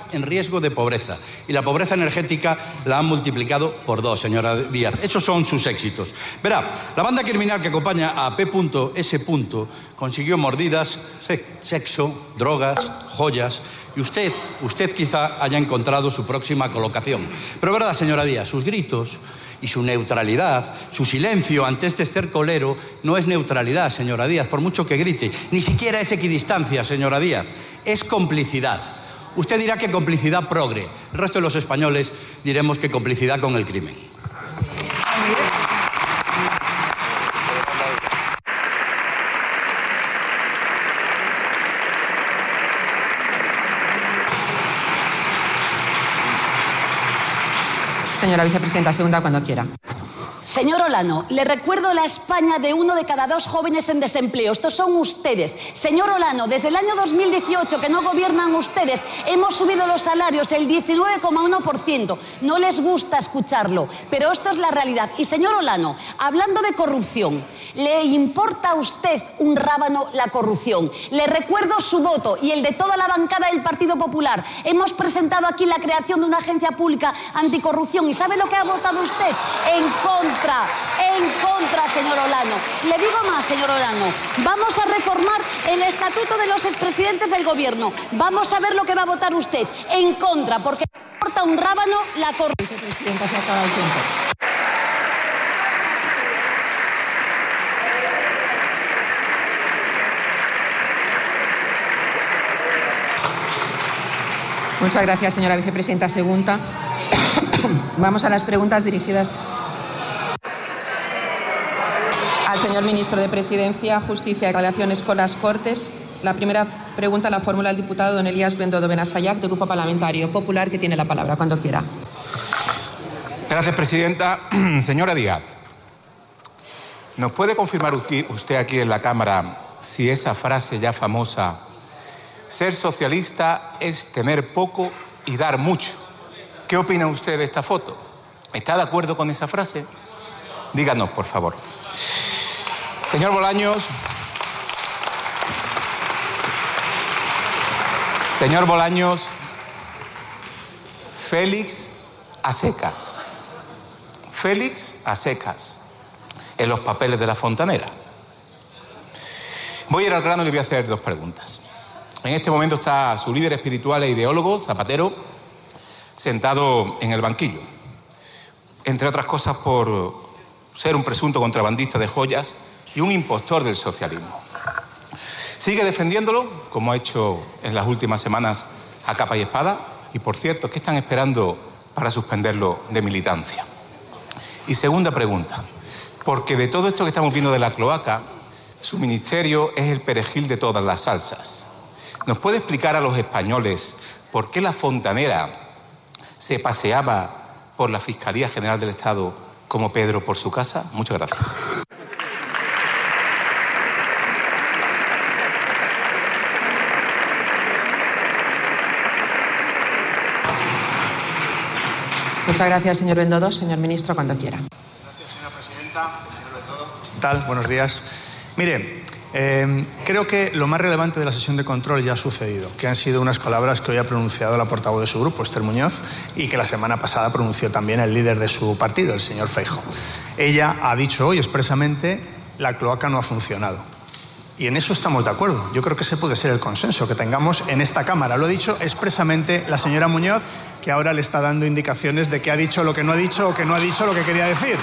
en riesgo de pobreza. Y la pobreza energética la han multiplicado por 2, señora Díaz. Esos son sus éxitos. Verá, la banda criminal que acompaña a P.S. consiguió mordidas, sexo, drogas, joyas. Y usted quizá haya encontrado su próxima colocación. Pero verdad, señora Díaz, sus gritos y su neutralidad, su silencio ante este estercolero, no es neutralidad, señora Díaz, por mucho que grite. Ni siquiera es equidistancia, señora Díaz. Es complicidad. Usted dirá que complicidad progre. El resto de los españoles diremos que complicidad con el crimen. Señora vicepresidenta segunda, cuando quiera. Señor Olano, le recuerdo la España de 1 de cada 2 jóvenes en desempleo. Estos son ustedes. Señor Olano, desde el año 2018, que no gobiernan ustedes, hemos subido los salarios el 19,1%. No les gusta escucharlo, pero esto es la realidad. Y señor Olano, hablando de corrupción, ¿le importa a usted un rábano la corrupción? Le recuerdo su voto y el de toda la bancada del Partido Popular. Hemos presentado aquí la creación de una agencia pública anticorrupción. ¿Y sabe lo que ha votado usted? En contra, señor Olano. Le digo más, señor Olano. Vamos a reformar el estatuto de los expresidentes del gobierno. Vamos a ver lo que va a votar usted. En contra, porque le importa un rábano la corrupción. Vicepresidenta, se acaba el tiempo. Muchas gracias, señora vicepresidenta segunda. Vamos a las preguntas dirigidas al señor ministro de Presidencia, Justicia y Relaciones con las Cortes. La primera pregunta la formula el diputado don Elías Bendodo Benasayac, del Grupo Parlamentario Popular, que tiene la palabra cuando quiera. Gracias, presidenta. Señora Díaz, ¿nos puede confirmar usted aquí en la Cámara si esa frase ya famosa, ser socialista es tener poco y dar mucho? ¿Qué opina usted de esta foto? ¿Está de acuerdo con esa frase? Díganos, por favor. Señor Bolaños. Señor Bolaños, Félix a secas. Félix a secas en los papeles de la fontanera. Voy a ir al grano y le voy a hacer 2 preguntas. En este momento está su líder espiritual e ideólogo, Zapatero, sentado en el banquillo. Entre otras cosas por ser un presunto contrabandista de joyas y un impostor del socialismo. Sigue defendiéndolo, como ha hecho en las últimas semanas a capa y espada, y por cierto, ¿qué están esperando para suspenderlo de militancia? Y segunda pregunta, porque de todo esto que estamos viendo de la cloaca, su ministerio es el perejil de todas las salsas. ¿Nos puede explicar a los españoles por qué la fontanera se paseaba por la Fiscalía General del Estado como Pedro por su casa? Muchas gracias. Muchas gracias, señor Bendodo. Señor ministro, cuando quiera. Gracias, señora presidenta. Señor Bendodo. ¿Qué tal? Buenos días. Mire, creo que lo más relevante de la sesión de control ya ha sucedido, que han sido unas palabras que hoy ha pronunciado la portavoz de su grupo, Esther Muñoz, y que la semana pasada pronunció también el líder de su partido, el señor Feijóo. Ella ha dicho hoy expresamente: la cloaca no ha funcionado. Y en eso estamos de acuerdo. Yo creo que ese puede ser el consenso que tengamos en esta Cámara. Lo ha dicho expresamente la señora Muñoz, que ahora le está dando indicaciones de que ha dicho lo que no ha dicho o que no ha dicho lo que quería decir.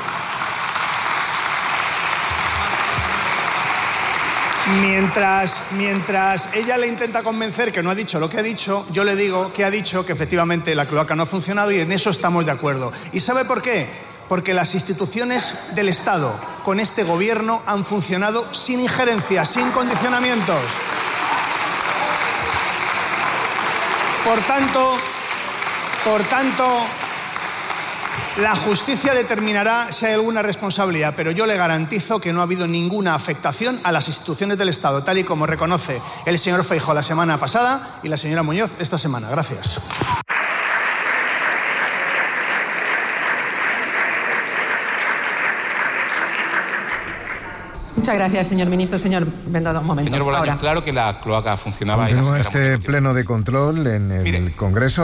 Mientras ella le intenta convencer que no ha dicho lo que ha dicho, yo le digo que ha dicho que efectivamente la cloaca no ha funcionado, y en eso estamos de acuerdo. ¿Y sabe por qué? Porque las instituciones del Estado con este gobierno han funcionado sin injerencias, sin condicionamientos. Por tanto, la justicia determinará si hay alguna responsabilidad, pero yo le garantizo que no ha habido ninguna afectación a las instituciones del Estado, tal y como reconoce el señor Feijóo la semana pasada y la señora Muñoz esta semana. Gracias. Muchas gracias, señor ministro. Señor Bendodo, un momento. Señor Bolaños, ahora. Claro que la cloaca funcionaba. Continúa este pleno de control en el Congreso.